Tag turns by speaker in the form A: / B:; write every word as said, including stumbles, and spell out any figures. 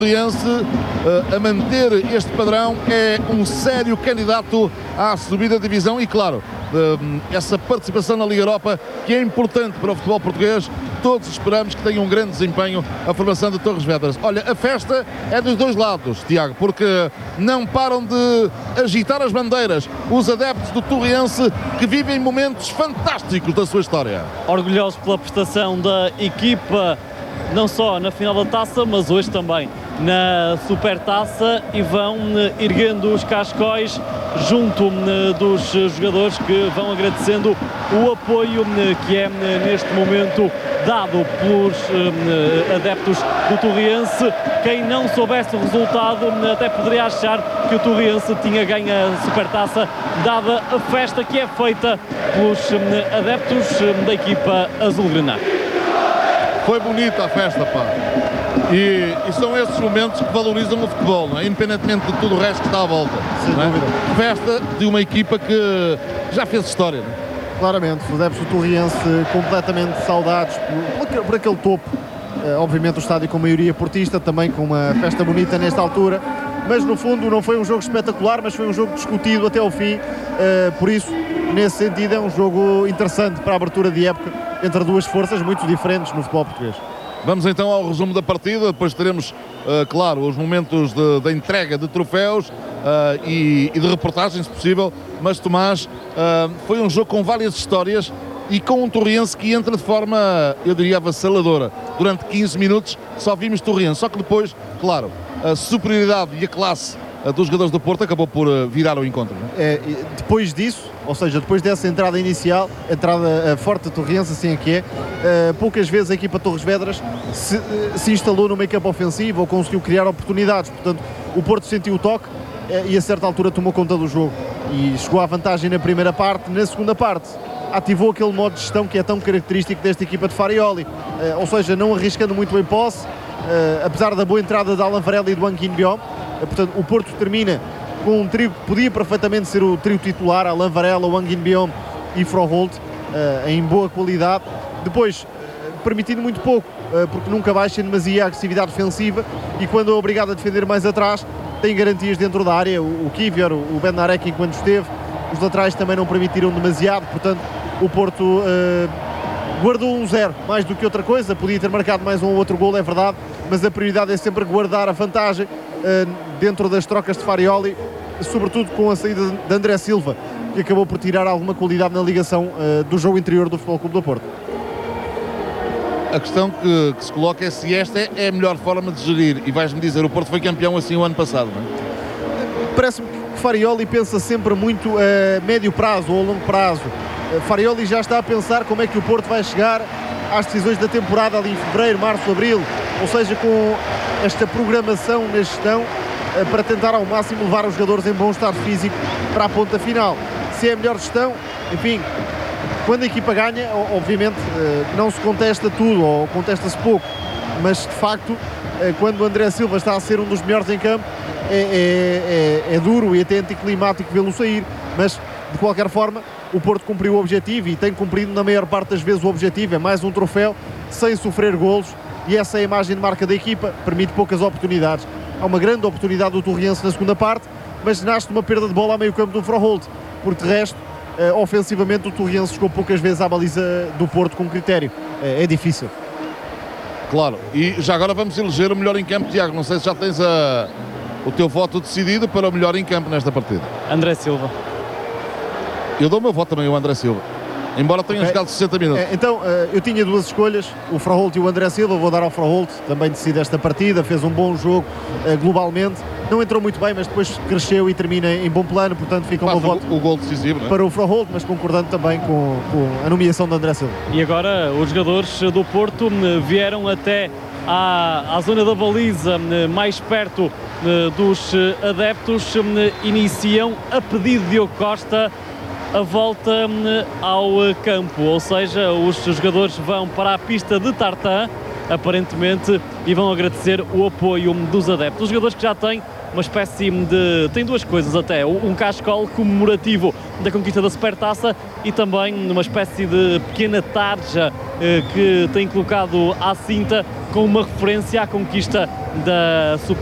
A: Torriense, a manter este padrão, é um sério candidato à subida de divisão e, claro, essa participação na Liga Europa, que é importante para o futebol português. Todos esperamos que tenha um grande desempenho a formação de Torres Vedras. Olha, a festa é dos dois lados, Tiago, porque não param de agitar as bandeiras os adeptos do Torriense, que vivem momentos fantásticos da sua história.
B: Orgulhosos pela prestação da equipa, não só na final da taça, mas hoje também na Supertaça, e vão erguendo os cascóis junto dos jogadores, que vão agradecendo o apoio que é neste momento dado pelos adeptos do Torriense. Quem não soubesse o resultado até poderia achar que o Torriense tinha ganho a Supertaça, dada a festa que é feita pelos adeptos da equipa azul-grená.
A: Foi bonita a festa, pá. E, e são esses momentos que valorizam o futebol, não é? Independentemente de tudo o resto que está à volta.
C: Sem
A: não é?
C: dúvida.
A: Festa de uma equipa que já fez história, não é?
C: Claramente, os adeptos do Torriense completamente saudados por, por, por aquele topo. Uh, obviamente o estádio com maioria portista, também com uma festa bonita nesta altura. Mas no fundo não foi um jogo espetacular, mas foi um jogo discutido até ao fim. Uh, por isso, nesse sentido, é um jogo interessante para a abertura de época entre duas forças muito diferentes no futebol português.
A: Vamos então ao resumo da partida, depois teremos, uh, claro, os momentos da entrega de troféus uh, e, e de reportagem, se possível, mas Tomás, uh, foi um jogo com várias histórias e com um Torriense que entra de forma, eu diria, avassaladora. Durante quinze minutos só vimos Torriense, só que depois, claro, a superioridade e a classe dos jogadores do Porto acabou por virar o encontro. Não é?
C: É, depois disso, ou seja, depois dessa entrada inicial, entrada forte de Torriense, assim é que é, uh, poucas vezes a equipa Torres Vedras se, uh, se instalou no meio campo ofensivo ou conseguiu criar oportunidades. Portanto, o Porto sentiu o toque uh, e a certa altura tomou conta do jogo e chegou à vantagem na primeira parte. Na segunda parte ativou aquele modo de gestão que é tão característico desta equipa de Farioli, uh, ou seja, não arriscando muito em posse, uh, apesar da boa entrada de Alan Varela e do Wang In-beom. Portanto, o Porto termina com um trio que podia perfeitamente ser o trio titular: Alan Varela, Wang In-beom e Froholt, uh, em boa qualidade. Depois, uh, permitindo muito pouco, uh, porque nunca baixa em demasia a agressividade defensiva, e quando é obrigado a defender mais atrás, tem garantias dentro da área. O, o Kivior, o Bednarek, enquanto esteve, os laterais também não permitiram demasiado. Portanto, o Porto uh, guardou um zero, mais do que outra coisa. Podia ter marcado mais um ou outro golo, é verdade, mas a prioridade é sempre guardar a vantagem uh, dentro das trocas de Farioli, sobretudo com a saída de André Silva, que acabou por tirar alguma qualidade na ligação uh, do jogo interior do Futebol Clube do Porto.
A: A questão que, que se coloca é se esta é a melhor forma de gerir, e vais-me dizer, o Porto foi campeão assim o ano passado, não é?
C: Parece-me que Farioli pensa sempre muito a médio prazo ou a longo prazo. Uh, Farioli já está a pensar como é que o Porto vai chegar às decisões da temporada ali em fevereiro, março, abril, ou seja, com esta programação na gestão uh, para tentar ao máximo levar os jogadores em bom estado físico para a ponta final. Se é a melhor gestão, enfim, quando a equipa ganha, obviamente uh, não se contesta tudo, ou contesta-se pouco, mas de facto, uh, quando o André Silva está a ser um dos melhores em campo, é, é, é, é duro e até anticlimático vê-lo sair, mas de qualquer forma o Porto cumpriu o objetivo e tem cumprido na maior parte das vezes o objetivo. É mais um troféu sem sofrer golos, e essa é a imagem de marca da equipa, permite poucas oportunidades. Há uma grande oportunidade do Torriense na segunda parte, mas nasce de uma perda de bola a meio campo do Froholt, porque de resto, uh, ofensivamente, o Torriense chegou poucas vezes à baliza do Porto com critério. Uh, é difícil.
A: Claro, e já agora vamos eleger o melhor em campo, Tiago. Não sei se já tens a, o teu voto decidido para o melhor em campo nesta partida.
B: André Silva.
A: Eu dou o meu voto também ao André Silva, embora tenha
C: Okay.
A: jogado sessenta minutos.
C: Então, eu tinha duas escolhas, o Froholt e o André Silva. Vou dar ao Froholt, também decide esta partida, fez um bom jogo globalmente. Não entrou muito bem, mas depois cresceu e termina em bom plano, portanto fica o meu voto
A: o, o gol decisivo, não é?
C: para o Froholt, mas concordando também com, com a nomeação de André Silva.
B: E agora os jogadores do Porto vieram até à, à zona da baliza, mais perto dos adeptos, iniciam a pedido de Diogo Costa a volta ao campo, ou seja, os jogadores vão para a pista de tartan, aparentemente, e vão agradecer o apoio dos adeptos. Os jogadores que já têm uma espécie de... tem duas coisas até, um cascol comemorativo da conquista da Supertaça e também uma espécie de pequena tarja eh, que tem colocado à cinta com uma referência à conquista da Supertaça.